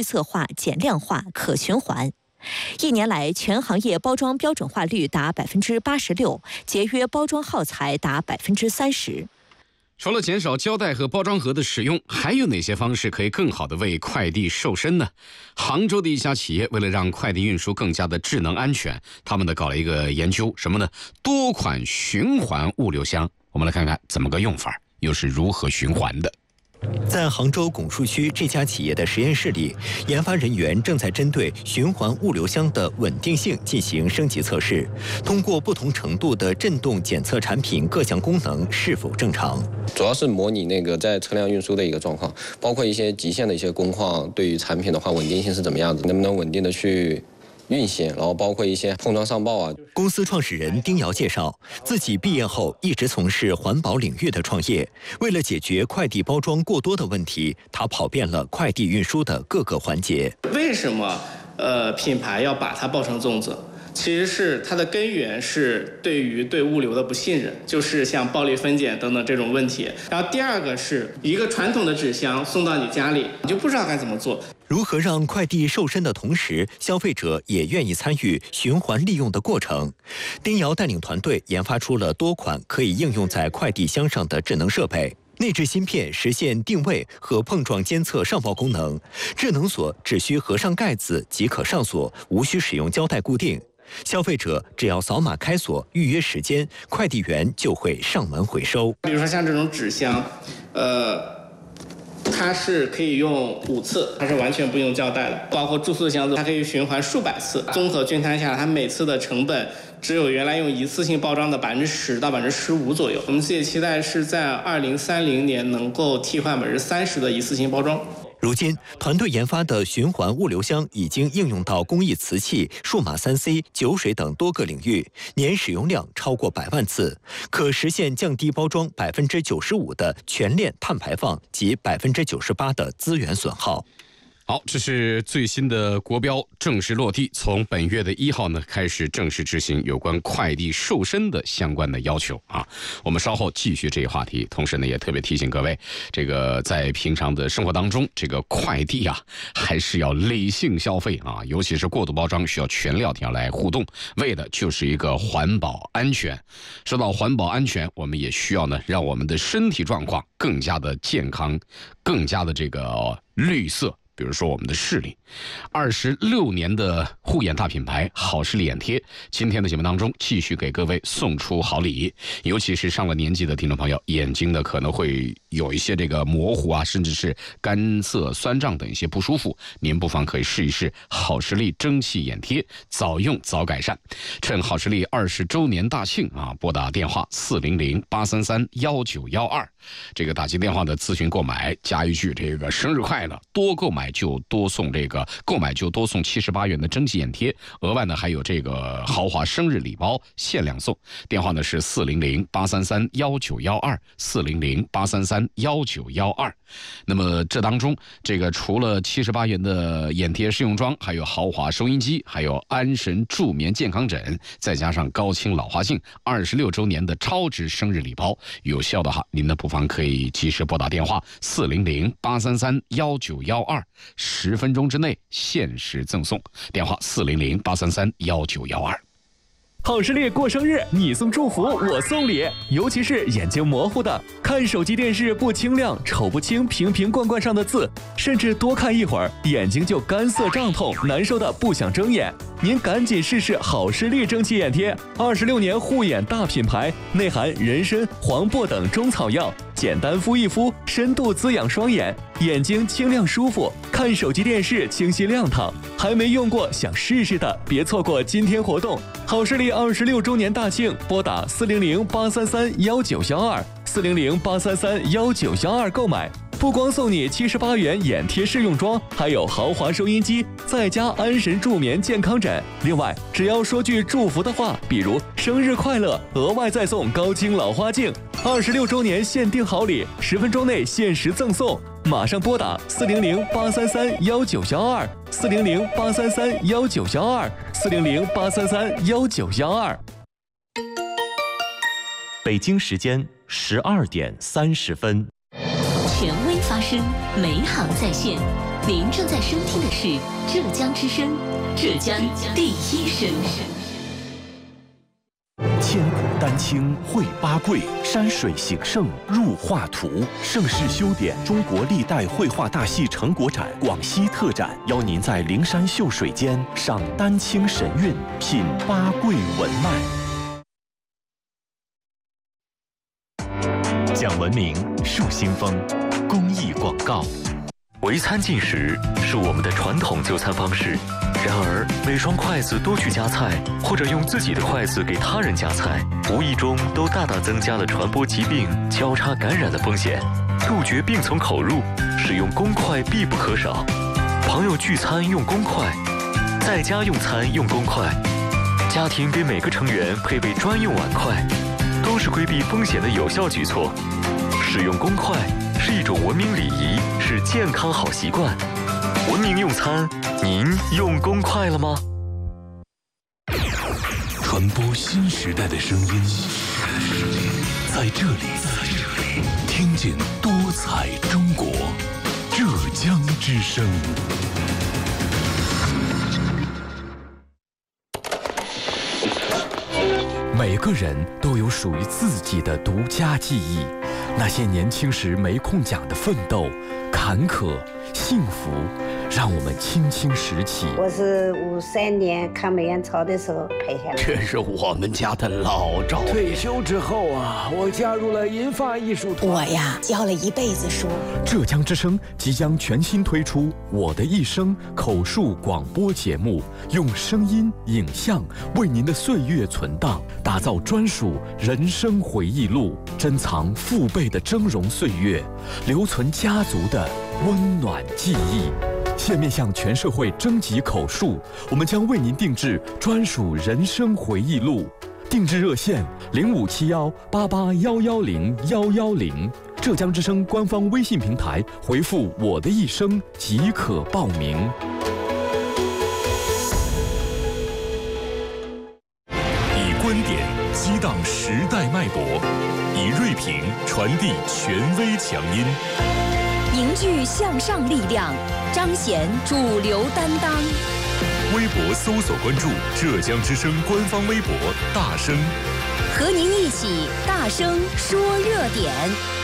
绿色化、减量化、可循环。1年来，全行业包装标准化率达86%，节约包装耗材达30%。 除了减少胶带和包装盒的使用，还有哪些方式可以更好地为快递瘦身呢？杭州的一家企业为了让快递运输更加的智能安全，他们搞了一个研究，什么呢？多款循环物流箱。我们来看看怎么个用法，又是如何循环的。 在杭州拱墅区这家企业的实验室里，研发人员正在针对循环物流箱的稳定性进行升级测试，通过不同程度的震动检测产品各项功能是否正常。 主要是模拟在车辆运输的一个状况，包括一些极限的一些工况，对于产品的话稳定性是怎么样子，能不能稳定的去运行，然后包括一些碰撞上报啊。 公司创始人丁瑶介绍，自己毕业后一直从事环保领域的创业，为了解决快递包装过多的问题，他跑遍了快递运输的各个环节。 为什么品牌要把它包成粽子？其实是它的根源是对物流的不信任，就是像暴力分拣等等这种问题。然后第二个是一个传统的纸箱送到你家里，你就不知道该怎么做。 如何让快递瘦身的同时，消费者也愿意参与循环利用的过程？丁瑶带领团队研发出了多款可以应用在快递箱上的智能设备。内置芯片实现定位和碰撞监测上报功能，智能锁只需合上盖子即可上锁，无需使用胶带固定。消费者只要扫码开锁、预约时间，快递员就会上门回收。 比如说像这种纸箱，它是可以用5次，它是完全不用胶带的。包括住宿箱子，它可以循环数百次，综合均摊下来，它每次的成本只有原来用一次性包装的10%到15%左右。我们自己期待是在2030年能够替换30%的一次性包装。 如今，团队研发的循环物流箱已经应用到工艺瓷器、数码3C、酒水等多个领域，年使用量超过100万次，可实现降低包装95%的全链碳排放及98%的资源损耗。 好，这是最新的国标正式落地，从本月的1号呢开始正式执行有关快递瘦身的相关的要求啊。我们稍后继续这个话题，同时呢也特别提醒各位，这个在平常的生活当中，这个快递啊还是要理性消费啊，尤其是过度包装需要全料条来互动，为的就是一个环保安全。说到环保安全，我们也需要呢让我们的身体状况更加的健康，更加的这个绿色。比如说我们的视力，26年的护眼大品牌好视力眼贴，今天的节目当中继续给各位送出好礼，尤其是上了年纪的听众朋友，眼睛呢可能会有一些这个模糊啊，甚至是干涩、酸胀等一些不舒服，您不妨可以试一试好视力蒸汽眼贴，早用早改善。趁好视力20周年大庆啊，拨打电话400-833-1912，这个打进电话的咨询购买，加一句这个生日快乐，多购买就多送这个，购买就多送78元的蒸汽眼贴，额外呢还有这个豪华生日礼包限量送。电话呢是400-833-1912，400-833-1912。那么这当中，这个除了78元的眼贴试用装，还有豪华收音机，还有安神助眠健康枕，再加上高清老花镜，26周年的超值生日礼包，有效的话，您呢不妨可以及时拨打电话400-833-1912，10分钟之内限时赠送。电话400-833-1912。 好视力过生日，你送祝福，我送礼。尤其是眼睛模糊的，看手机电视不清亮，瞅不清瓶瓶罐罐上的字，甚至多看一会儿，眼睛就干涩胀痛，难受的不想睁眼。您赶紧试试好视力蒸汽眼贴，26年护眼大品牌，内含人参、黄柏等中草药，简单敷一敷，深度滋养双眼，眼睛清亮舒服，看手机电视清晰亮堂。还没用过想试试的，别错过今天活动。好视力26周年大庆，拨打400-833-1912，400-833-1912购买。不光送你78元眼贴试用装，还有豪华收音机，再加安神助眠健康枕。另外，只要说句祝福的话，比如生日快乐，额外再送高清老花镜。26周年限定好礼，10分钟内限时赠送。马上拨打400-833-1912，400-833-1912，400-833-1912。 北京时间12点30分。 权威发声，美好在线。 您正在收听的是浙江之声，浙江第一声。 千古丹青绘八桂，山水形胜入画图。盛世修典中国历代绘画大戏成果展广西特展，邀您在灵山秀水间赏丹青神韵，品八桂文脉。讲文明树新风，公益广告。围餐进食是我们的传统就餐方式，然而每双筷子都去夹菜，或者用自己的筷子给他人夹菜，无意中都大大增加了传播疾病、交叉感染的风险。杜绝病从口入，使用公筷必不可少。朋友聚餐用公筷，在家用餐用公筷，家庭给每个成员配备专用碗筷，都是规避风险的有效举措。使用公筷是一种文明礼仪，是健康好习惯。文明用餐，您用公筷了吗？ 传播新时代的声音，在这里，听见多彩中国，浙江之声。 每个人都有属于自己的独家记忆，那些年轻时没空讲的奋斗、坎坷、幸福，让我们轻轻拾起。 我是53年抗美援朝的时候拍下来。 这是我们家的老照片。 退休之后啊，我加入了银发艺术团。 我呀，教了一辈子书。 浙江之声即将全新推出《我的一生》口述广播节目，用声音、影像为您的岁月存档，打造专属人生回忆录，珍藏父辈的峥嵘岁月，留存家族的温暖记忆。现面向全社会征集口述，我们将为您定制专属人生回忆录。定制热线057188110110，浙江之声官方微信平台回复我的一生即可报名。 以观点激荡时代脉搏，以锐评传递权威强音， 凝聚向上力量，彰显主流担当。 微博搜索关注浙江之声官方微博大声， 和您一起大声说热点。